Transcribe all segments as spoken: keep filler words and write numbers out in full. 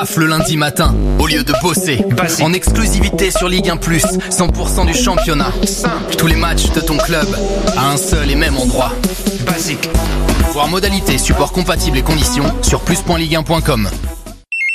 Le lundi matin, au lieu de bosser, Basique. En exclusivité sur Ligue un plus, cent pour cent du championnat. Simple. Tous les matchs de ton club, à un seul et même endroit. Basique. Voir modalités, support compatible et conditions sur plus point ligue un point com. Allô ?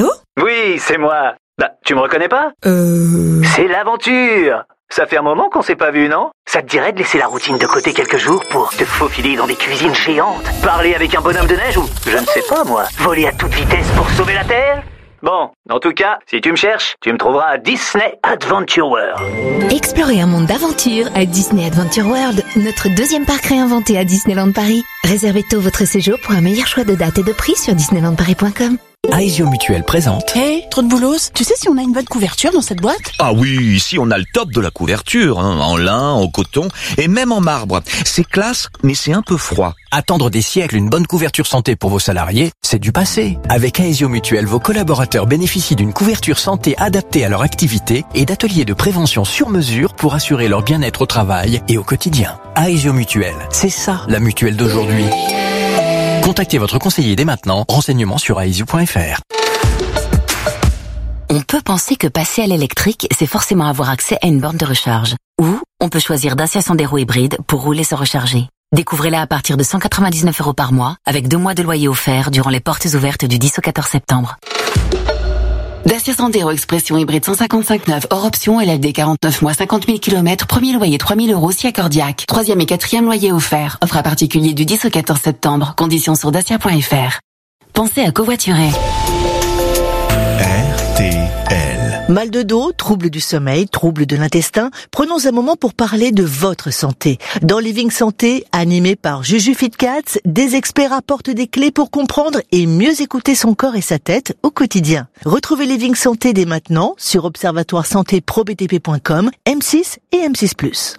Oui, c'est moi. Bah, tu me reconnais pas ? Euh... C'est l'aventure. Ça fait un moment qu'on s'est pas vu, non ? Ça te dirait de laisser la routine de côté quelques jours pour te faufiler dans des cuisines géantes, parler avec un bonhomme de neige ou, je ne sais pas moi, voler à toute vitesse pour sauver la Terre ? Bon, en tout cas, si tu me cherches, tu me trouveras à Disney Adventure World. Explorez un monde d'aventure à Disney Adventure World, notre deuxième parc réinventé à Disneyland Paris. Réservez tôt votre séjour pour un meilleur choix de dates et de prix sur disneyland paris point com. Aesio Mutuelle présente. Hé, hey, trop de boulos, tu sais si on a une bonne couverture dans cette boîte ? Ah oui, ici on a le top de la couverture, hein, en lin, en coton et même en marbre. C'est classe, mais c'est un peu froid. Attendre des siècles une bonne couverture santé pour vos salariés, c'est du passé. Avec Aesio Mutuelle, vos collaborateurs bénéficient d'une couverture santé adaptée à leur activité et d'ateliers de prévention sur mesure pour assurer leur bien-être au travail et au quotidien. Aesio Mutuelle, c'est ça la mutuelle d'aujourd'hui. Contactez votre conseiller dès maintenant. Renseignements sur aesio point f r. On peut penser que passer à l'électrique, c'est forcément avoir accès à une borne de recharge. Ou on peut choisir Dacia Sandero hybride pour rouler sans recharger. Découvrez-la à partir de cent quatre-vingt-dix-neuf euros par mois, avec deux mois de loyer offert durant les portes ouvertes du dix au quatorze septembre. Dacia Sandero Expression hybride cent cinquante-cinq neuf, hors option, L L D quarante-neuf mois, cinquante mille kilomètres, premier loyer trois mille euros si accordiaque. Troisième et quatrième loyer offert. Offre à particulier du dix au quatorze septembre. Conditions sur dacia point f r. Pensez à covoiturer. R T L. Mal de dos, troubles du sommeil, troubles de l'intestin. Prenons un moment pour parler de votre santé. Dans Living Santé, animé par Juju Fitcats, des experts apportent des clés pour comprendre et mieux écouter son corps et sa tête au quotidien. Retrouvez Living Santé dès maintenant sur observatoire santé pro b t p point com, M six et M six plus.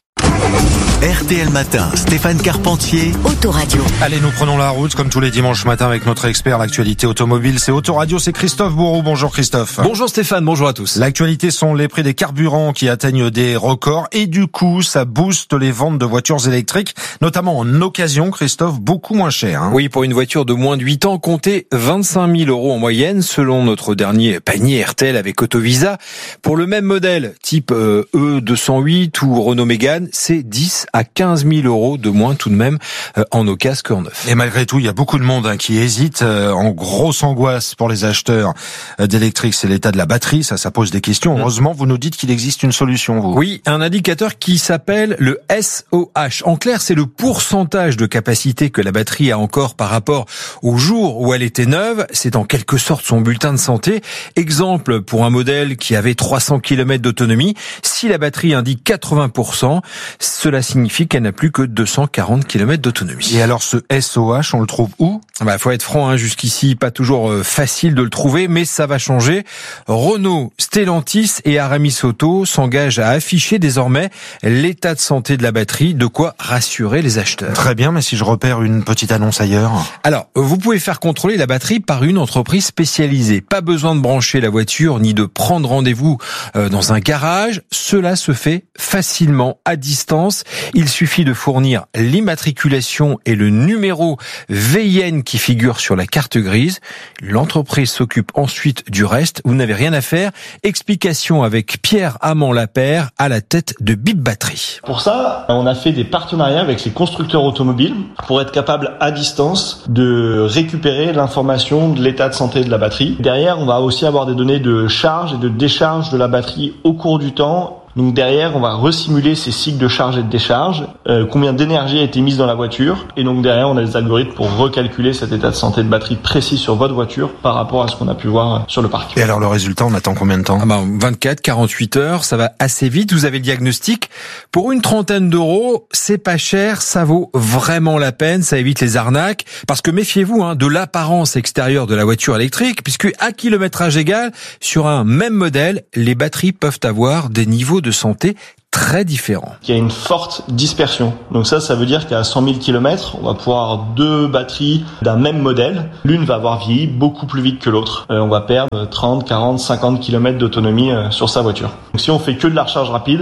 R T L Matin, Stéphane Carpentier, Autoradio. Allez, nous prenons la route comme tous les dimanches matins avec notre expert, l'actualité automobile. C'est Autoradio, c'est Christophe Bourreau. Bonjour Christophe. Bonjour Stéphane, bonjour à tous. L'actualité sont les prix des carburants qui atteignent des records et du coup, ça booste les ventes de voitures électriques, notamment en occasion, Christophe, beaucoup moins cher. Hein. Oui, pour une voiture de moins de huit ans, comptez vingt-cinq mille euros en moyenne, selon notre dernier panier R T L avec Autovisa. Pour le même modèle, type euh, E deux cent huit ou Renault Mégane, c'est dix à quinze mille euros de moins tout de même euh, en occasion qu'en neuf. Et malgré tout, il y a beaucoup de monde hein, qui hésite. Euh, en grosse angoisse pour les acheteurs euh, d'électrique, c'est l'état de la batterie. Ça, ça pose des questions. Mmh. Heureusement, vous nous dites qu'il existe une solution, vous. Oui, un indicateur qui s'appelle le S O H. En clair, c'est le pourcentage de capacité que la batterie a encore par rapport au jour où elle était neuve. C'est en quelque sorte son bulletin de santé. Exemple, pour un modèle qui avait trois cents kilomètres d'autonomie, si la batterie indique quatre-vingts pour cent, cela signifie qu'elle n'a plus que deux cent quarante kilomètres d'autonomie. Et alors ce S O H, on le trouve où ? Bah, faut être franc, hein, jusqu'ici, pas toujours euh, facile de le trouver, mais ça va changer. Renault, Stellantis et Aramis Auto s'engagent à afficher désormais l'état de santé de la batterie, de quoi rassurer les acheteurs. Très bien, mais si je repère une petite annonce ailleurs ? Alors, vous pouvez faire contrôler la batterie par une entreprise spécialisée. Pas besoin de brancher la voiture ni de prendre rendez-vous euh, dans un garage. Cela se fait facilement à distance. Il suffit de fournir l'immatriculation et le numéro V I N qui figure sur la carte grise. L'entreprise s'occupe ensuite du reste. Vous n'avez rien à faire. Explication avec Pierre Amand-Lapère à la tête de Bip Batterie. Pour ça, on a fait des partenariats avec les constructeurs automobiles pour être capable à distance de récupérer l'information de l'état de santé de la batterie. Derrière, on va aussi avoir des données de charge et de décharge de la batterie au cours du temps. Donc derrière, on va resimuler ces cycles de charge et de décharge, euh, combien d'énergie a été mise dans la voiture. Et donc derrière, on a des algorithmes pour recalculer cet état de santé de batterie précis sur votre voiture par rapport à ce qu'on a pu voir sur le parc. Et alors le résultat, on attend combien de temps ? Ah bah, vingt-quatre, quarante-huit heures, ça va assez vite. Vous avez le diagnostic. Pour une trentaine d'euros, c'est pas cher, ça vaut vraiment la peine, ça évite les arnaques. Parce que méfiez-vous hein, de l'apparence extérieure de la voiture électrique, puisque à kilométrage égal, sur un même modèle, les batteries peuvent avoir des niveaux de santé très différents. Il y a une forte dispersion. Donc ça, ça veut dire qu'à cent mille kilomètres, on va pouvoir avoir deux batteries d'un même modèle. L'une va avoir vieilli beaucoup plus vite que l'autre. Euh, on va perdre trente, quarante, cinquante kilomètres d'autonomie euh, sur sa voiture. Donc si on fait que de la recharge rapide,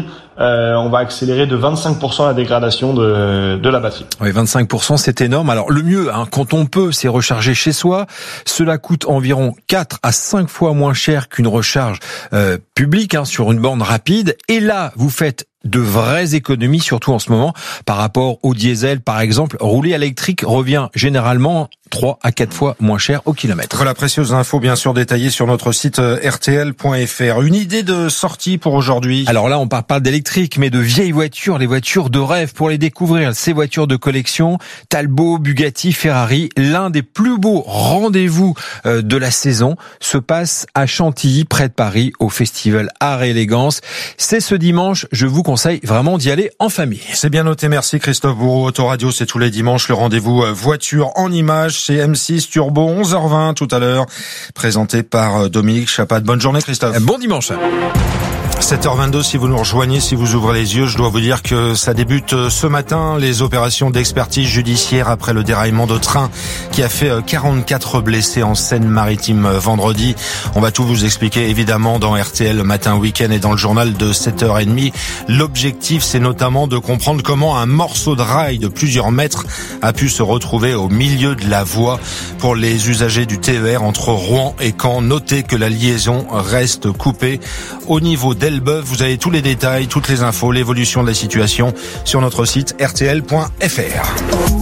euh, on va accélérer de vingt-cinq pour cent la dégradation de, de la batterie. Oui, vingt-cinq pour cent, c'est énorme. Alors le mieux, hein, quand on peut, c'est recharger chez soi. Cela coûte environ quatre à cinq fois moins cher qu'une recharge euh, publique hein, sur une borne rapide. Et là, vous faites de vraies économies, surtout en ce moment, par rapport au diesel, par exemple. Rouler à l'électrique revient généralement trois à quatre fois moins cher au kilomètre. Voilà, précieuses infos bien sûr détaillées sur notre site R T L point F R. Une idée de sortie pour aujourd'hui? Alors là, on parle pas d'électrique, mais de vieilles voitures, les voitures de rêve pour les découvrir. Ces voitures de collection, Talbot, Bugatti, Ferrari, l'un des plus beaux rendez-vous de la saison se passe à Chantilly, près de Paris, au festival Art et Élégance. C'est ce dimanche, je vous conseille vraiment d'y aller en famille. C'est bien noté, merci Christophe Bourreau. Autoradio, c'est tous les dimanches le rendez-vous voiture en images. C'est M six Turbo, onze heures vingt tout à l'heure, présenté par Dominique Chapat. Bonne journée Christophe. Bon dimanche. sept heures vingt-deux, si vous nous rejoignez, si vous ouvrez les yeux, je dois vous dire que ça débute ce matin, les opérations d'expertise judiciaire après le déraillement de train qui a fait quarante-quatre blessés en Seine-Maritime vendredi. On va tout vous expliquer évidemment dans R T L Matin Week-end et dans le journal de sept heures trente. L'objectif, c'est notamment de comprendre comment un morceau de rail de plusieurs mètres a pu se retrouver au milieu de la voie pour les usagers du T E R entre Rouen et Caen. Notez que la liaison reste coupée au niveau d'Elbeuf. Vous avez tous les détails, toutes les infos, l'évolution de la situation sur notre site R T L point F R.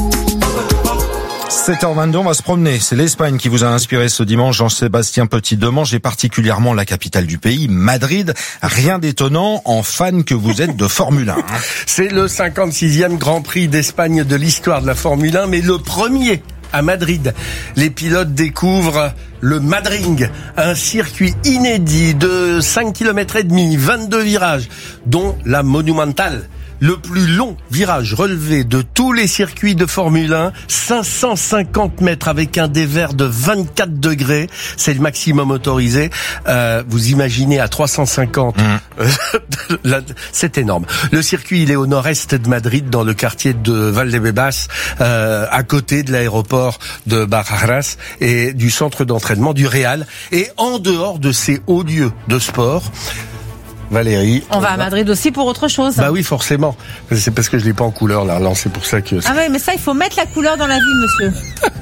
sept heures vingt-deux, on va se promener. C'est l'Espagne qui vous a inspiré ce dimanche, Jean-Sébastien Petit-Demange, et particulièrement la capitale du pays, Madrid. Rien d'étonnant en fan que vous êtes de Formule un. C'est le cinquante-sixième Grand Prix d'Espagne de l'histoire de la Formule un, mais le premier à Madrid. Les pilotes découvrent le Madring, un circuit inédit de cinq kilomètres et demi, vingt-deux virages, dont la Monumental. Le plus long virage relevé de tous les circuits de Formule un, cinq cent cinquante mètres avec un dévers de vingt-quatre degrés, c'est le maximum autorisé. Euh, vous imaginez à trois cent cinquante, mmh. euh, c'est énorme. Le circuit, il est au nord-est de Madrid, dans le quartier de Valdebebas, euh, à côté de l'aéroport de Barajas et du centre d'entraînement du Real. Et en dehors de ces hauts lieux de sport, Valérie. On, on va à Madrid aussi pour autre chose. Bah oui, forcément. C'est parce que je l'ai pas en couleur, là. Alors, c'est pour ça que... Ah ouais, mais ça, il faut mettre la couleur dans la vie, monsieur.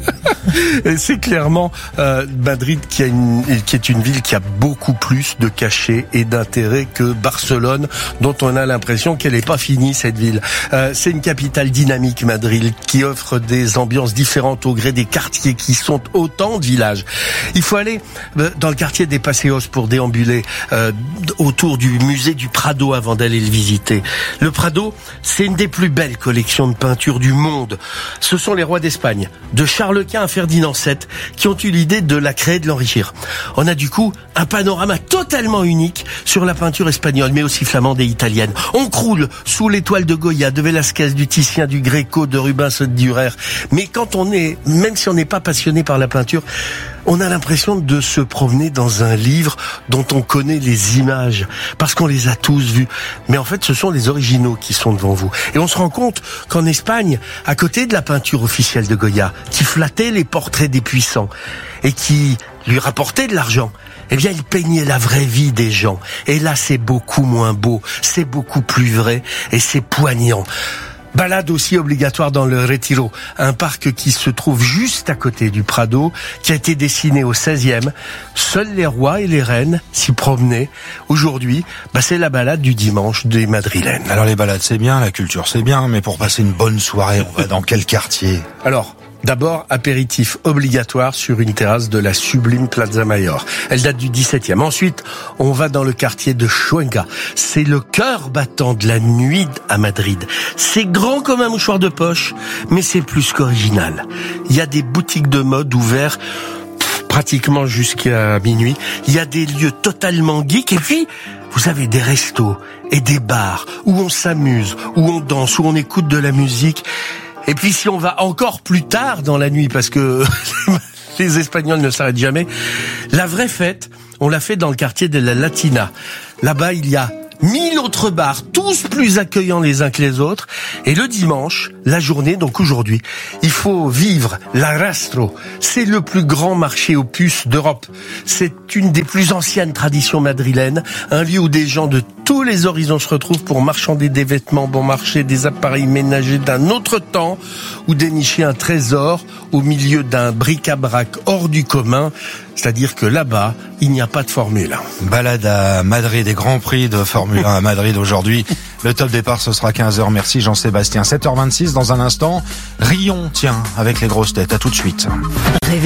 Et c'est clairement euh, Madrid qui, a une, qui est une ville qui a beaucoup plus de cachet et d'intérêt que Barcelone, dont on a l'impression qu'elle n'est pas finie, cette ville. Euh, c'est une capitale dynamique, Madrid, qui offre des ambiances différentes au gré des quartiers qui sont autant de villages. Il faut aller euh, dans le quartier des Paseos pour déambuler euh, autour du musée du Prado avant d'aller le visiter. Le Prado, c'est une des plus belles collections de peintures du monde. Ce sont les rois d'Espagne, de Charles Quint à Ferdinand sept, qui ont eu l'idée de la créer, de l'enrichir. On a du coup un panorama totalement unique sur la peinture espagnole, mais aussi flamande et italienne. On croule sous l'étoile de Goya, de Velázquez, du Titien, du Gréco, de Rubens, de Dürer. Mais quand on est, même si on n'est pas passionné par la peinture, on a l'impression de se promener dans un livre dont on connaît les images, parce qu'on les a tous vus. Mais en fait, ce sont les originaux qui sont devant vous. Et on se rend compte qu'en Espagne, à côté de la peinture officielle de Goya, qui flattait les portraits des puissants et qui lui rapportait de l'argent, eh bien, il peignait la vraie vie des gens. Et là, c'est beaucoup moins beau, c'est beaucoup plus vrai et c'est poignant. Balade aussi obligatoire dans le Retiro, un parc qui se trouve juste à côté du Prado, qui a été dessiné au seizième. Seuls les rois et les reines s'y promenaient. Aujourd'hui, bah c'est la balade du dimanche des Madrilènes. Alors les balades c'est bien, la culture c'est bien, mais pour passer une bonne soirée, on va dans quel quartier ? Alors, d'abord, apéritif obligatoire sur une terrasse de la sublime Plaza Mayor. Elle date du dix-septième. Ensuite, on va dans le quartier de Cuenca. C'est le cœur battant de la nuit à Madrid. C'est grand comme un mouchoir de poche, mais c'est plus qu'original. Il y a des boutiques de mode ouvertes pratiquement jusqu'à minuit. Il y a des lieux totalement geeks. Et puis, vous avez des restos et des bars où on s'amuse, où on danse, où on écoute de la musique. Et puis si on va encore plus tard dans la nuit, parce que les Espagnols ne s'arrêtent jamais, la vraie fête, on l'a fait dans le quartier de la Latina. Là-bas, il y a mille autres bars, tous plus accueillants les uns que les autres. Et le dimanche, la journée, donc aujourd'hui, il faut vivre l'Arrastro. C'est le plus grand marché aux puces d'Europe. C'est une des plus anciennes traditions madrilènes, un lieu où des gens de Tous les horizons se retrouvent pour marchander des vêtements bon marché, des appareils ménagers d'un autre temps ou dénicher un trésor au milieu d'un bric-à-brac hors du commun. C'est-à-dire que là-bas, il n'y a pas de Formule un. Balade à Madrid, des grands prix de Formule un à Madrid aujourd'hui. Le top départ, ce sera quinze heures. Merci Jean-Sébastien. sept heures vingt-six dans un instant. Rions, tiens, avec les grosses têtes. À tout de suite. Rêver